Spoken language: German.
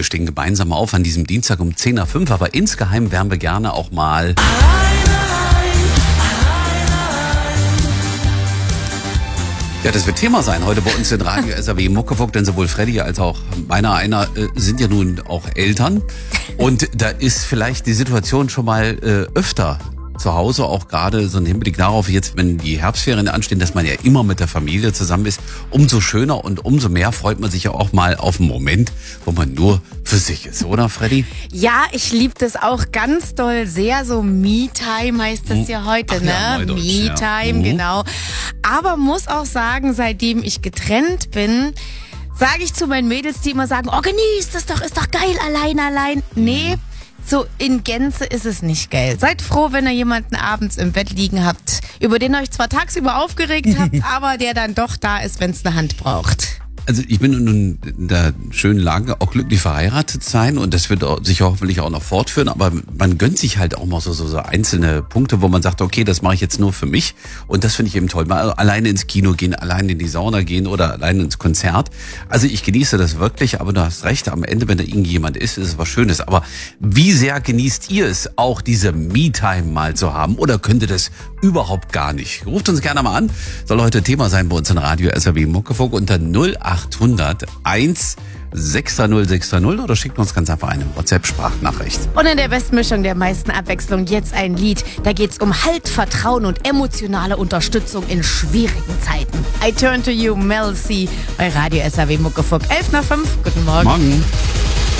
Wir stehen gemeinsam auf an diesem Dienstag um 10:05 Uhr, aber insgeheim wären wir gerne auch mal... Ja, das wird Thema sein heute bei uns in Radio SAW Muckefuck, denn sowohl Freddy als auch einer sind ja nun auch Eltern. Und da ist vielleicht die Situation schon mal öfter zu Hause, auch gerade so ein Hinblick darauf, jetzt wenn die Herbstferien anstehen, dass man ja immer mit der Familie zusammen ist. Umso schöner und umso mehr freut man sich ja auch mal auf einen Moment, wo man nur für sich ist, oder Freddy? Ja, ich liebe das auch ganz doll sehr. So Me-Time heißt das ja heute, ne? Ja, Me-Time, genau. Aber muss auch sagen, seitdem ich getrennt bin, sage ich zu meinen Mädels, die immer sagen, oh, genieß das doch, ist doch geil, allein. Nee, so in Gänze ist es nicht geil. Seid froh, wenn ihr jemanden abends im Bett liegen habt, über den ihr euch zwar tagsüber aufgeregt habt, aber der dann doch da ist, wenn es eine Hand braucht. Also ich bin nun in der schönen Lage, auch glücklich verheiratet sein und das wird sich hoffentlich auch noch fortführen, aber man gönnt sich halt auch mal so einzelne Punkte, wo man sagt, okay, das mache ich jetzt nur für mich und das finde ich eben toll. Mal alleine ins Kino gehen, alleine in die Sauna gehen oder alleine ins Konzert. Also ich genieße das wirklich, aber du hast recht, am Ende, wenn da irgendjemand ist es was Schönes. Aber wie sehr genießt ihr es, auch diese Me-Time mal zu haben oder könnt ihr das überhaupt gar nicht? Ruft uns gerne mal an, soll heute Thema sein bei uns in Radio SAW Muckefuck unter 0800 16060 oder schickt uns ganz einfach eine WhatsApp-Sprachnachricht. Und in der besten Mischung der meisten Abwechslung jetzt ein Lied. Da geht's um Halt, Vertrauen und emotionale Unterstützung in schwierigen Zeiten. I Turn to You, Mel C. bei Radio SAW Muckefuck. 11:05. Guten Morgen. Morgen.